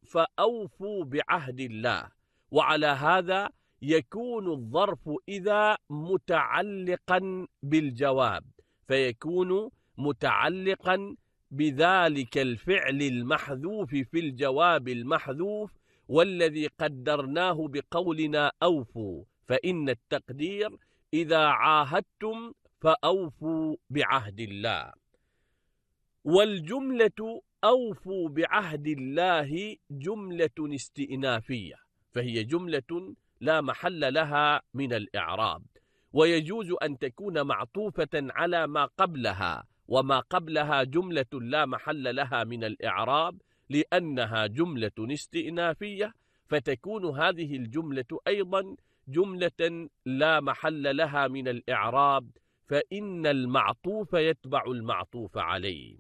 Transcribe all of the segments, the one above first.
فأوفوا بعهد الله. وعلى هذا يكون الظرف إذا متعلقا بالجواب، فيكون متعلقا بذلك الفعل المحذوف في الجواب المحذوف، والذي قدرناه بقولنا أوفوا، فإن التقدير إذا عاهدتم فأوفوا بعهد الله. والجملة أوفوا بعهد الله جملة استئنافية، فهي جملة لا محل لها من الإعراب، ويجوز أن تكون معطوفة على ما قبلها، وما قبلها جملة لا محل لها من الإعراب لأنها جملة استئنافية، فتكون هذه الجملة أيضا جملة لا محل لها من الإعراب، فإن المعطوف يتبع المعطوف عليه.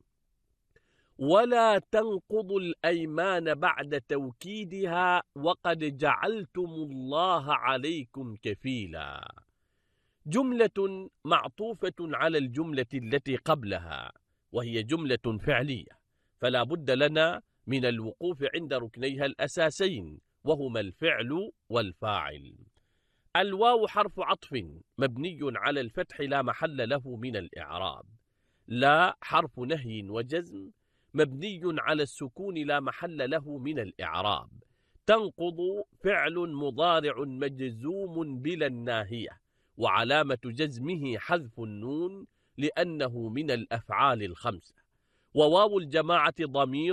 ولا تنقضوا الأيمان بعد توكيدها وقد جعلتم الله عليكم كفيلا. جملة معطوفة على الجملة التي قبلها، وهي جملة فعلية، فلا بد لنا من الوقوف عند ركنيها الأساسين، وهما الفعل والفاعل. الواو حرف عطف مبني على الفتح لا محل له من الإعراب. لا حرف نهي وجزم مبني على السكون لا محل له من الإعراب. تنقض فعل مضارع مجزوم بلا الناهية، وعلامة جزمه حذف النون لأنه من الأفعال الخمسة. وواو الجماعة ضمير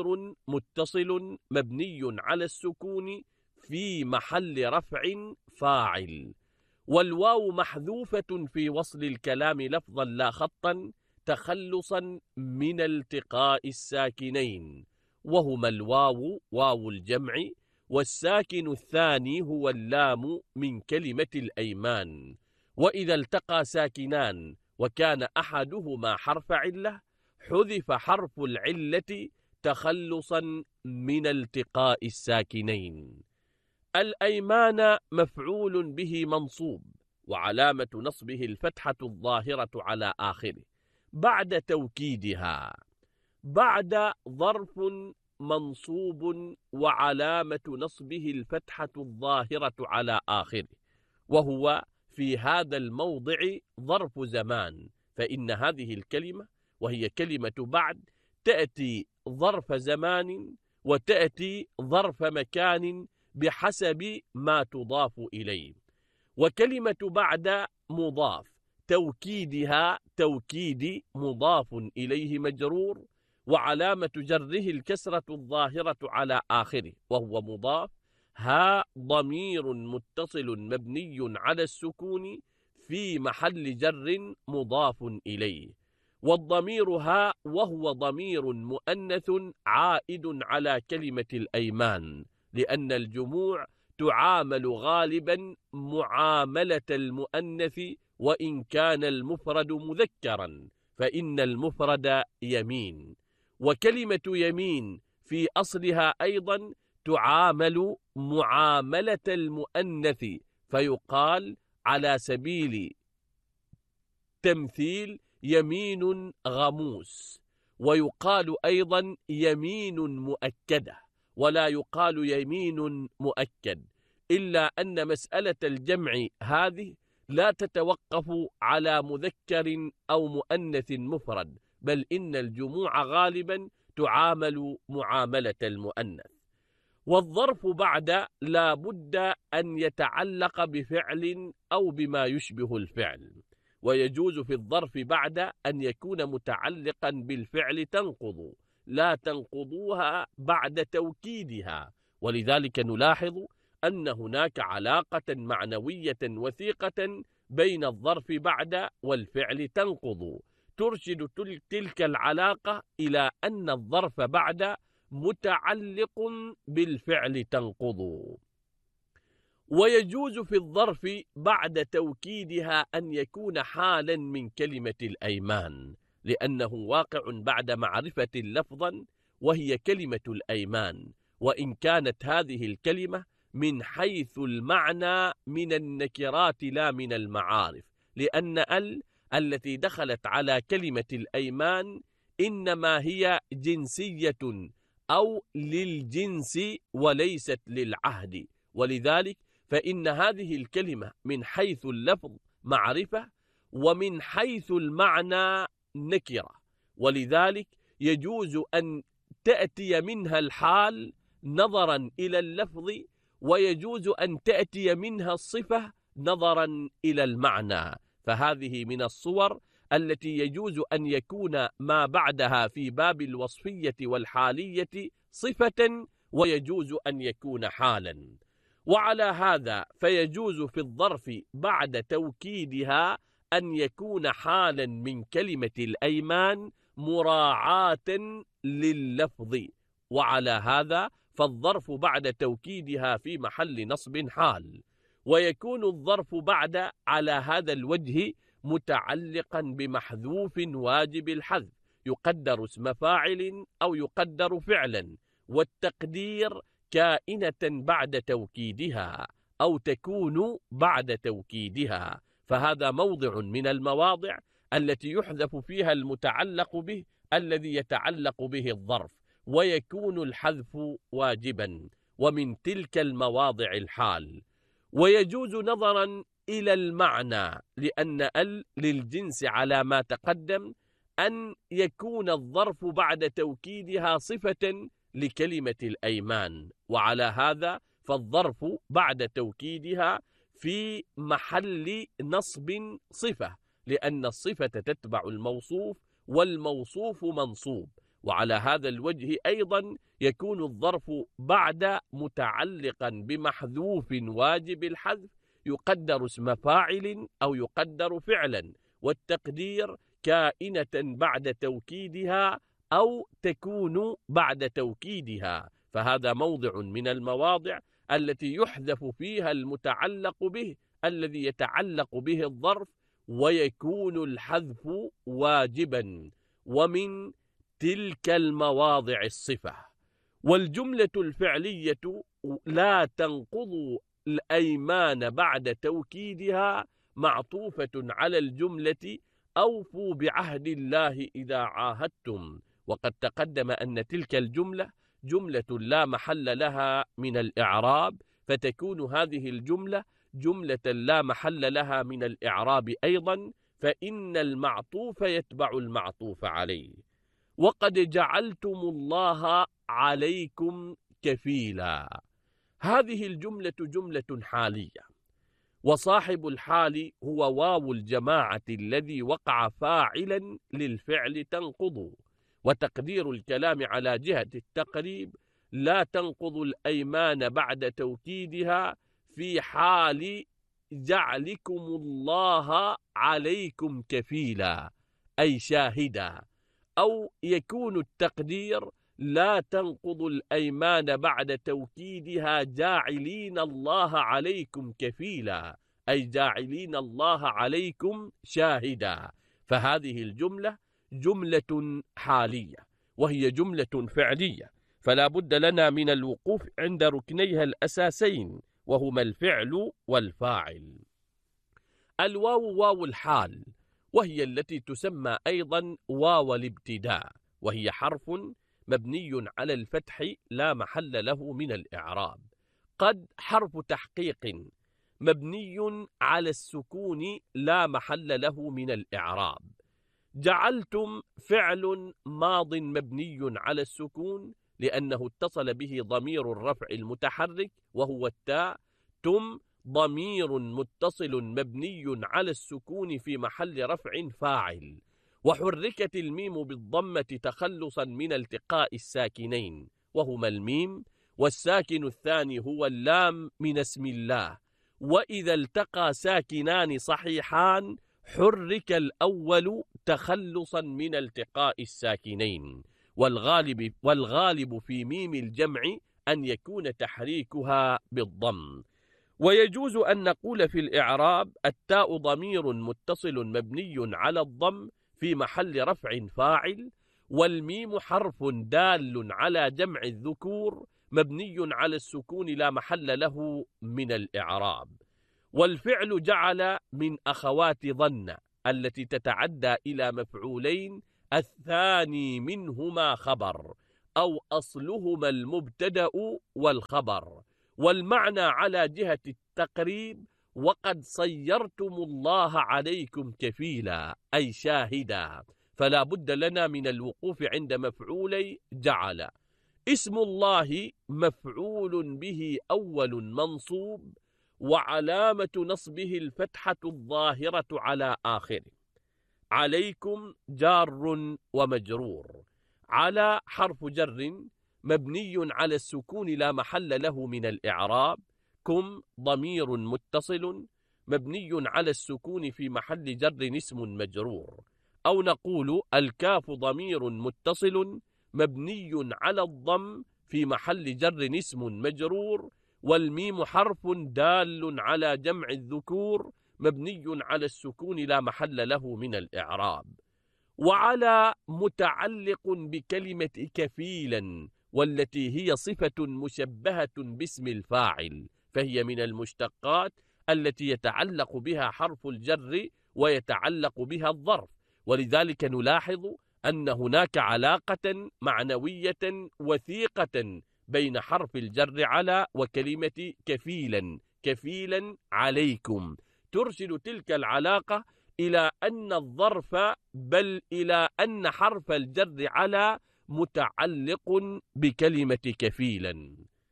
متصل مبني على السكون في محل رفع فاعل. والواو محذوفة في وصل الكلام لفظا لا خطا تخلصا من التقاء الساكنين، وهما الواو واو الجمع، والساكن الثاني هو اللام من كلمة الأيمان. وإذا التقى ساكنان وكان أحدهما حرف علة حذف حرف العلة تخلصا من التقاء الساكنين. الأيمان مفعول به منصوب، وعلامة نصبه الفتحة الظاهرة على آخره بعد توكيدها. بعد ظرف منصوب وعلامة نصبه الفتحة الظاهرة على آخره، وهو في هذا الموضع ظرف زمان، فإن هذه الكلمة وهي كلمة بعد تأتي ظرف زمان وتأتي ظرف مكان بحسب ما تضاف إليه. وكلمة بعد مضاف، توكيدها توكيد مضاف إليه مجرور، وعلامة جره الكسرة الظاهرة على آخره وهو مضاف. ها ضمير متصل مبني على السكون في محل جر مضاف إليه. والضمير ها وهو ضمير مؤنث عائد على كلمة الأيمان، لأن الجموع تعامل غالبا معاملة المؤنث وإن كان المفرد مذكرا، فإن المفرد يمين. وكلمة يمين في أصلها أيضا تعامل معاملة المؤنث، فيقال على سبيل تمثيل يمين غموس، ويقال أيضا يمين مؤكدة، ولا يقال يمين مؤكد، إلا أن مسألة الجمع هذه لا تتوقف على مذكر أو مؤنث مفرد، بل إن الجموع غالبا تعامل معاملة المؤنث. والظرف بعد لا بد أن يتعلق بفعل أو بما يشبه الفعل، ويجوز في الظرف بعد أن يكون متعلقا بالفعل تنقض، لا تنقضوها بعد توكيدها. ولذلك نلاحظ أن هناك علاقة معنوية وثيقة بين الظرف بعد والفعل تنقض، ترشد تلك العلاقة إلى أن الظرف بعد متعلق بالفعل تنقض. ويجوز في الظرف بعد توكيدها أن يكون حالا من كلمة الأيمان، لأنه واقع بعد معرفة لفظا وهي كلمة الأيمان، وإن كانت هذه الكلمة من حيث المعنى من النكرات لا من المعارف، لأن التي دخلت على كلمة الأيمان إنما هي جنسية أو للجنس وليست للعهد، ولذلك فإن هذه الكلمة من حيث اللفظ معرفة ومن حيث المعنى نكرة، ولذلك يجوز أن تأتي منها الحال نظرا إلى اللفظ، ويجوز أن تأتي منها الصفة نظرا إلى المعنى. فهذه من الصور التي يجوز أن يكون ما بعدها في باب الوصفية والحالية صفة، ويجوز أن يكون حالا. وعلى هذا فيجوز في الظرف بعد توكيدها أن يكون حالا من كلمة الأيمان مراعاة لللفظ، وعلى هذا فالظرف بعد توكيدها في محل نصب حال، ويكون الظرف بعد على هذا الوجه متعلقا بمحذوف واجب الحذف يقدر اسم فاعل أو يقدر فعلا، والتقدير كائنة بعد توكيدها أو تكون بعد توكيدها. فهذا موضع من المواضع التي يحذف فيها المتعلق به الذي يتعلق به الظرف، ويكون الحذف واجبا، ومن تلك المواضع الحال. ويجوز نظرا إلى المعنى، لأن للجنس على ما تقدم أن يكون الظرف بعد توكيدها صفة لكلمة الأيمان، وعلى هذا فالظرف بعد توكيدها في محل نصب صفة، لأن الصفة تتبع الموصوف والموصوف منصوب. وعلى هذا الوجه أيضا يكون الظرف بعد متعلقا بمحذوف واجب الحذف يقدر اسم فاعل أو يقدر فعلا، والتقدير كائنة بعد توكيدها أو تكون بعد توكيدها. فهذا موضع من المواضع التي يحذف فيها المتعلق به الذي يتعلق به الظرف، ويكون الحذف واجبا، ومن تلك المواضع الصفة. والجملة الفعلية لا تنقض الأيمان بعد توكيدها معطوفة على الجملة أوفوا بعهد الله إذا عاهدتم، وقد تقدم أن تلك الجملة جملة لا محل لها من الإعراب، فتكون هذه الجملة جملة لا محل لها من الإعراب أيضا، فإن المعطوف يتبع المعطوف عليه. وقد جعلتم الله عليكم كفيلا، هذه الجملة جملة حالية، وصاحب الحال هو واو الجماعة الذي وقع فاعلا للفعل تنقض، وتقدير الكلام على جهة التقريب لا تنقض الأيمان بعد توكيدها في حال جعلكم الله عليكم كفيلا أي شاهدا، أو يكون التقدير لا تنقض الأيمان بعد توكيدها جاعلين الله عليكم كفيلا أي جاعلين الله عليكم شاهدا. فهذه الجملة جملة حالية وهي جملة فعلية، فلا بد لنا من الوقوف عند ركنيها الأساسين، وهما الفعل والفاعل. الواو واو الحال، وهي التي تسمى أيضا واو الابتداء، وهي حرف مبني على الفتح لا محل له من الإعراب. قد حرف تحقيق مبني على السكون لا محل له من الإعراب. جعلتم فعل ماض مبني على السكون لأنه اتصل به ضمير الرفع المتحرك وهو التاء. تم ضمير متصل مبني على السكون في محل رفع فاعل، وحركت الميم بالضمة تخلصا من التقاء الساكنين وهما الميم، والساكن الثاني هو اللام من اسم الله، وإذا التقى ساكنان صحيحان حرك الأول تخلصا من التقاء الساكنين، والغالب في ميم الجمع أن يكون تحريكها بالضم. ويجوز أن نقول في الإعراب التاء ضمير متصل مبني على الضم في محل رفع فاعل، والميم حرف دال على جمع الذكور مبني على السكون لا محل له من الإعراب. والفعل جعل من أخوات ظن التي تتعدى إلى مفعولين الثاني منهما خبر، أو أصلهما المبتدأ والخبر، والمعنى على جهة التقريب: وقد صيرتم الله عليكم كفيلا، أي شاهدا، فلا بد لنا من الوقوف عند مفعولي جعل. اسم الله مفعول به أول منصوب، وعلامة نصبه الفتحة الظاهرة على آخره. عليكم جار ومجرور. على حرف جر مبني على السكون لا محل له من الإعراب. كم ضمير متصل مبني على السكون في محل جر اسم مجرور. أو نقول الكاف ضمير متصل مبني على الضم في محل جر اسم مجرور. والميم حرف دال على جمع الذكور مبني على السكون لا محل له من الإعراب. وعلى متعلق بكلمة كفيلا، والتي هي صفة مشبهة باسم الفاعل، فهي من المشتقات التي يتعلق بها حرف الجر ويتعلق بها الظرف. ولذلك نلاحظ أن هناك علاقة معنوية وثيقة بين حرف الجر على وكلمة كفيلا. كفيلا عليكم ترشد تلك العلاقة إلى أن الظرف، بل إلى أن حرف الجر على متعلق بكلمة كفيلا.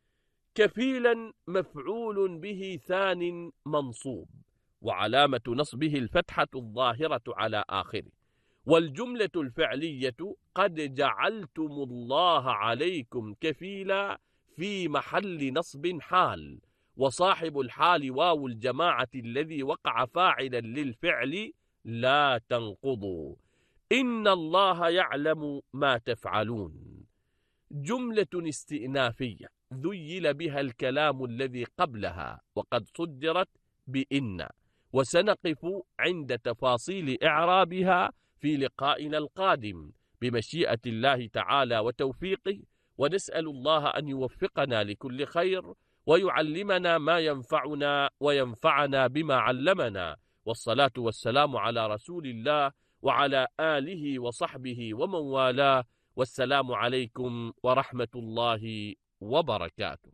كفيلا مفعول به ثان منصوب، وعلامة نصبه الفتحة الظاهرة على آخره. والجملة الفعلية قد جعلتم الله عليكم كفيلا في محل نصب حال، وصاحب الحال واو الجماعة الذي وقع فاعلا للفعل لا تنقضوا. إن الله يعلم ما تفعلون. جملة استئنافية ذيل بها الكلام الذي قبلها، وقد صدرت بإن، وسنقف عند تفاصيل إعرابها في لقائنا القادم بمشيئة الله تعالى وتوفيقه. ونسأل الله أن يوفقنا لكل خير، ويعلمنا ما ينفعنا وينفعنا بما علمنا. والصلاة والسلام على رسول الله وعلى آله وصحبه ومن والاه. والسلام عليكم ورحمة الله وبركاته.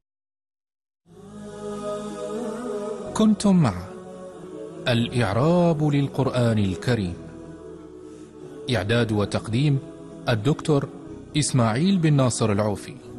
كنتم مع الإعراب للقرآن الكريم، إعداد وتقديم الدكتور إسماعيل بن ناصر العوفي.